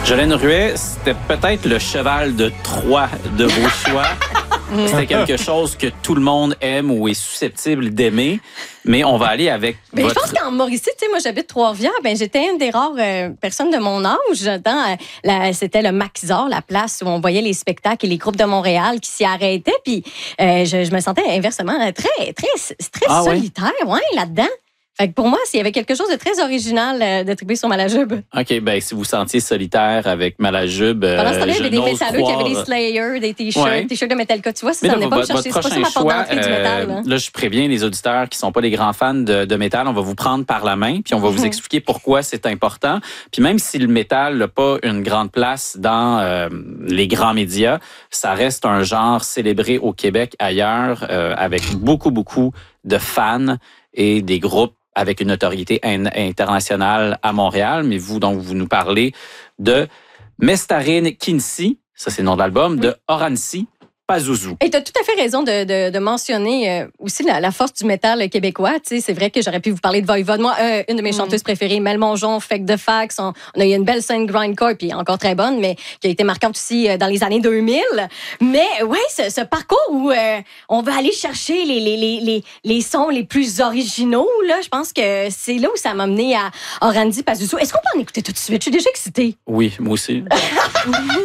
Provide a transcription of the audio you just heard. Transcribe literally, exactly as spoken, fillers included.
Jolene Ruet, c'était peut-être le cheval de Troie de vos choix. C'était quelque chose que tout le monde aime ou est susceptible d'aimer. Mais on va aller avec ben, votre... Je pense qu'en Mauricie, tu sais, moi, j'habite Trois-Rivières. Ben, j'étais une des rares euh, personnes de mon âge. Dans, euh, la, c'était le Maxor, la place où on voyait les spectacles et les groupes de Montréal qui s'y arrêtaient. Puis euh, je, je me sentais inversement très, très, très ah, solitaire, ouais, ouais là-dedans. Fait que pour moi, s'il y avait quelque chose de très original euh, de triper sur Malajube. OK, ben si vous sentiez solitaire avec Malajube, euh, pendant ce temps-là, il y avait des métalleux croire... qui avaient des Slayers, des t-shirts, ouais. t-shirts de Metallica. Tu vois, ça, mais ça là, venait pas me votre, chercher. votre C'est pas ça ma porte d'entrée du métal. Là. là, je préviens les auditeurs qui sont pas des grands fans de, de métal. On va vous prendre par la main, puis on va vous expliquer pourquoi c'est important. Puis même si le métal n'a pas une grande place dans euh, les grands médias, ça reste un genre célébré au Québec, ailleurs, euh, avec beaucoup, beaucoup de fans et des groupes avec une notoriété internationale à Montréal. Mais vous, donc, vous nous parlez de Mestarine Kinsey, ça c'est le nom de l'album, de Horancy Pazuzu. Et tu as tout à fait raison de, de, de mentionner euh, aussi la, la force du métal québécois. Tu sais, c'est vrai que j'aurais pu vous parler de Voivode. Moi, euh, une de mes mm. chanteuses préférées, Mel Mongeon, Fake de Fax. On, on a eu une belle scène grindcore, puis encore très bonne, mais qui a été marquante aussi euh, dans les années deux mille. Mais ouais, ce, ce parcours où euh, on va aller chercher les, les, les, les, les sons les plus originaux, là, je pense que c'est là où ça m'a mené à Horancy Pazuzu. Est-ce qu'on peut en écouter tout de suite? Je suis déjà excitée. Oui, moi aussi.